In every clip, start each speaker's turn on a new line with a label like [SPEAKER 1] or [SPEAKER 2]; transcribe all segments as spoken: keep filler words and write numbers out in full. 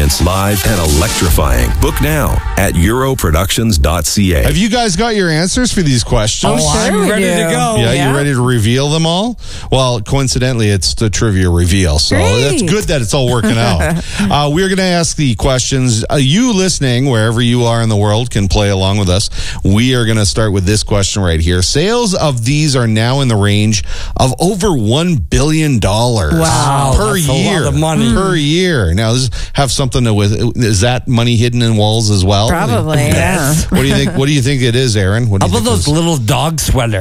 [SPEAKER 1] experience live and electrifying. Book now at euro productions dot c a.
[SPEAKER 2] Have you guys got your answers for these questions?
[SPEAKER 3] Oh,
[SPEAKER 4] sure
[SPEAKER 3] I'm
[SPEAKER 4] we
[SPEAKER 3] ready
[SPEAKER 4] do.
[SPEAKER 3] to go.
[SPEAKER 2] Yeah,
[SPEAKER 4] Yeah.
[SPEAKER 2] you ready to reveal them all? Well, coincidentally, it's the trivia reveal, so
[SPEAKER 4] Great.
[SPEAKER 2] that's good that it's all working out. uh, we're going to ask the questions. Uh, you listening, wherever you are in the world, can play along with us. We are going to start with this question right here. Sales of these are now in the range of over one billion dollars
[SPEAKER 4] Wow,
[SPEAKER 2] per
[SPEAKER 3] that's a
[SPEAKER 2] year.
[SPEAKER 3] lot of money.
[SPEAKER 2] Per year. Now, does this have something to with, is that money hidden in walls as well?
[SPEAKER 4] Probably, yeah.
[SPEAKER 2] What do you think? What do you think it is, Aaron? What do
[SPEAKER 3] How
[SPEAKER 2] you
[SPEAKER 3] about
[SPEAKER 2] think
[SPEAKER 3] those
[SPEAKER 2] this-
[SPEAKER 3] little dog sweaters?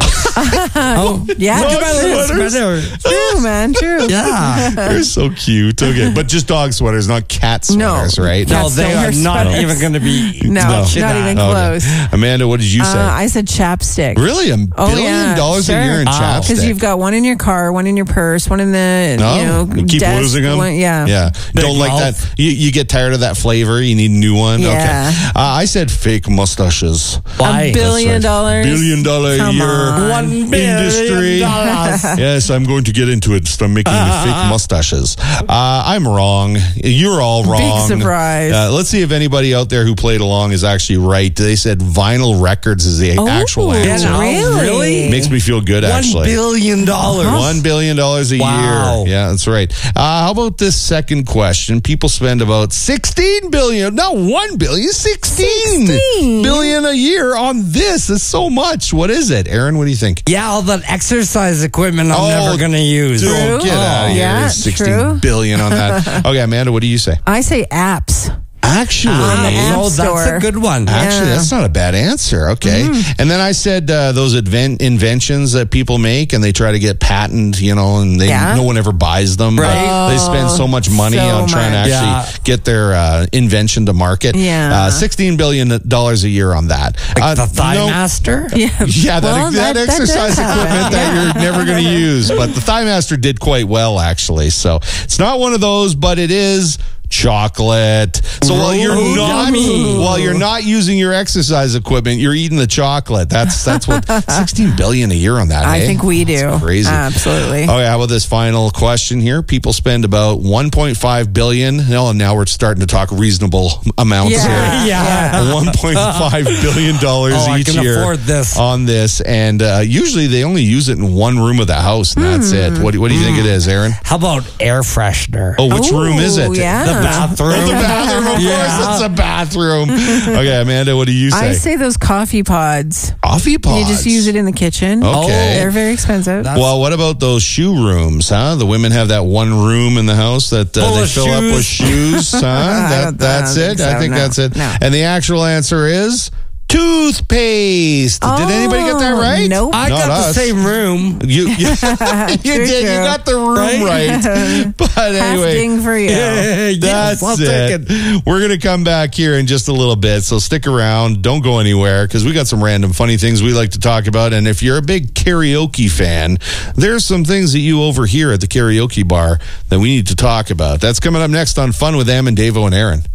[SPEAKER 3] oh,
[SPEAKER 4] Yeah,
[SPEAKER 3] look at my little
[SPEAKER 2] sweaters?
[SPEAKER 3] sweater.
[SPEAKER 4] true, man, true.
[SPEAKER 3] Yeah.
[SPEAKER 2] They're so cute. Okay, but just dog sweaters, not cat
[SPEAKER 4] No.
[SPEAKER 2] sweaters, right?
[SPEAKER 3] No,
[SPEAKER 4] Cats
[SPEAKER 3] they
[SPEAKER 4] don't
[SPEAKER 3] are
[SPEAKER 4] wear
[SPEAKER 3] not
[SPEAKER 4] sweaters.
[SPEAKER 3] even going to be.
[SPEAKER 4] No,
[SPEAKER 2] No.
[SPEAKER 4] not
[SPEAKER 3] Shit,
[SPEAKER 4] even
[SPEAKER 3] I-
[SPEAKER 4] close.
[SPEAKER 2] Amanda, what did you
[SPEAKER 4] Uh,
[SPEAKER 2] say?
[SPEAKER 4] I said chapstick.
[SPEAKER 2] Really, a
[SPEAKER 4] Oh,
[SPEAKER 2] billion
[SPEAKER 4] yeah,
[SPEAKER 2] dollars
[SPEAKER 4] sure.
[SPEAKER 2] a year in
[SPEAKER 3] Wow.
[SPEAKER 2] chapstick?
[SPEAKER 4] Because you've got one in your car, one in your purse, one in the
[SPEAKER 2] No,
[SPEAKER 4] you know
[SPEAKER 2] you keep
[SPEAKER 4] desk,
[SPEAKER 2] losing them.
[SPEAKER 4] one- yeah,
[SPEAKER 2] yeah. Don't like
[SPEAKER 3] mouth.
[SPEAKER 2] that. You, you get tired of that flavor. You need a new one.
[SPEAKER 4] Yeah.
[SPEAKER 2] Okay. Uh, I said fake mustaches.
[SPEAKER 3] Why?
[SPEAKER 4] A billion
[SPEAKER 2] That's right.
[SPEAKER 4] dollars.
[SPEAKER 2] Billion dollar a
[SPEAKER 4] Come
[SPEAKER 2] year
[SPEAKER 4] on.
[SPEAKER 3] One billion
[SPEAKER 2] industry.
[SPEAKER 3] dollars.
[SPEAKER 2] Yes, I'm going to get into it. Start making the fake mustaches. Uh, I'm wrong. You're all wrong.
[SPEAKER 4] surprise.
[SPEAKER 2] Uh, let's see if anybody out there who played along is actually right. They said vinyl records is the
[SPEAKER 4] Oh,
[SPEAKER 2] actual answer.
[SPEAKER 3] Yeah,
[SPEAKER 4] really?
[SPEAKER 3] really?
[SPEAKER 2] Makes me feel good,
[SPEAKER 3] One
[SPEAKER 2] actually.
[SPEAKER 3] billion dollars.
[SPEAKER 2] One billion dollars a
[SPEAKER 3] Wow.
[SPEAKER 2] year. Yeah, that's right. Uh, how about this second question? People spend about sixteen billion, not one billion, sixteen
[SPEAKER 4] sixteen
[SPEAKER 2] billion a year on this. It's so much. What is it, Aaron? What do you think?
[SPEAKER 3] Yeah, all that exercise equipment I'm
[SPEAKER 2] Oh,
[SPEAKER 3] never going to use.
[SPEAKER 2] Dude,
[SPEAKER 4] True.
[SPEAKER 2] get out of here.
[SPEAKER 4] Yeah,
[SPEAKER 2] Sixteen
[SPEAKER 4] true.
[SPEAKER 2] billion on that. Okay, Amanda, what do you say?
[SPEAKER 4] I say apps.
[SPEAKER 2] Actually,
[SPEAKER 4] On the App
[SPEAKER 3] no, that's
[SPEAKER 4] Store.
[SPEAKER 3] a good one.
[SPEAKER 2] Actually,
[SPEAKER 4] Yeah.
[SPEAKER 2] that's not a bad answer. Okay.
[SPEAKER 4] Mm.
[SPEAKER 2] And then I said uh, those advent inventions that people make and they try to get patent, you know, and they
[SPEAKER 4] Yeah.
[SPEAKER 2] no one ever buys them. but
[SPEAKER 3] Right.
[SPEAKER 2] They spend so much money
[SPEAKER 4] so
[SPEAKER 2] on trying to
[SPEAKER 4] much.
[SPEAKER 2] actually
[SPEAKER 3] Yeah.
[SPEAKER 2] get their uh, invention to market.
[SPEAKER 4] Yeah.
[SPEAKER 2] Uh, sixteen billion dollars a year on that.
[SPEAKER 3] Like
[SPEAKER 2] Uh,
[SPEAKER 3] the Thigh
[SPEAKER 2] no-
[SPEAKER 3] Master?
[SPEAKER 4] Yeah,
[SPEAKER 2] Yeah, that,
[SPEAKER 4] Well,
[SPEAKER 2] that,
[SPEAKER 4] that- that
[SPEAKER 2] exercise
[SPEAKER 4] does happen.
[SPEAKER 2] equipment that
[SPEAKER 4] Yeah.
[SPEAKER 2] you're never going to use. But the Thigh Master did quite well, actually. So it's not one of those, but it is chocolate. So while you're
[SPEAKER 3] Ooh,
[SPEAKER 2] not
[SPEAKER 3] yummy.
[SPEAKER 2] while you're not using your exercise equipment, you're eating the chocolate. That's that's what sixteen billion a year on that.
[SPEAKER 4] I
[SPEAKER 2] eh?
[SPEAKER 4] think we do.
[SPEAKER 2] That's crazy.
[SPEAKER 4] Absolutely.
[SPEAKER 2] Okay, how about this final question here? People spend about one point five billion. No, now we're starting to talk reasonable amounts
[SPEAKER 4] Yeah.
[SPEAKER 2] here.
[SPEAKER 3] Yeah.
[SPEAKER 2] one point five billion dollars
[SPEAKER 3] Oh, I
[SPEAKER 2] each
[SPEAKER 3] can
[SPEAKER 2] year
[SPEAKER 3] afford this.
[SPEAKER 2] on this, and uh, usually they only use it in one room of the house, and that's it. What do, what do you think it is, Aaron?
[SPEAKER 3] How about air freshener?
[SPEAKER 2] Oh, which
[SPEAKER 4] Ooh,
[SPEAKER 2] room is it?
[SPEAKER 4] Yeah.
[SPEAKER 3] The bathroom.
[SPEAKER 2] Oh, the bathroom. Of
[SPEAKER 3] Yeah.
[SPEAKER 2] course, it's a bathroom. Okay, Amanda, what do you say?
[SPEAKER 4] I say those coffee pods.
[SPEAKER 2] Coffee pods.
[SPEAKER 4] You just use it in the kitchen.
[SPEAKER 2] Okay.
[SPEAKER 4] They're very expensive.
[SPEAKER 3] That's-
[SPEAKER 2] Well, what about those shoe rooms, huh? The women have that one room in the house that uh,
[SPEAKER 3] Full
[SPEAKER 2] they
[SPEAKER 3] of
[SPEAKER 2] fill up with shoes, huh? That,
[SPEAKER 4] don't-
[SPEAKER 2] that's
[SPEAKER 4] I
[SPEAKER 2] it.
[SPEAKER 4] don't think
[SPEAKER 2] I
[SPEAKER 4] so,
[SPEAKER 2] think
[SPEAKER 4] no.
[SPEAKER 2] that's it.
[SPEAKER 4] No.
[SPEAKER 2] And the actual answer is toothpaste. Did anybody get that
[SPEAKER 4] Oh,
[SPEAKER 2] right?
[SPEAKER 4] nope.
[SPEAKER 3] I
[SPEAKER 2] Not
[SPEAKER 3] got
[SPEAKER 2] us.
[SPEAKER 3] the same room.
[SPEAKER 2] You, you, you
[SPEAKER 4] True,
[SPEAKER 2] did. You
[SPEAKER 4] true.
[SPEAKER 2] got the room right.
[SPEAKER 3] Right?
[SPEAKER 2] But
[SPEAKER 4] Half
[SPEAKER 2] anyway.
[SPEAKER 4] ding for you.
[SPEAKER 3] Yes,
[SPEAKER 2] That's
[SPEAKER 3] I'll take
[SPEAKER 2] it. We're going to come back here in just a little bit, so stick around. Don't go anywhere because we got some random funny things we like to talk about. And if you're a big karaoke fan, there's some things that you overhear at the karaoke bar that we need to talk about. That's coming up next on Fun with Em and Davo and Aaron.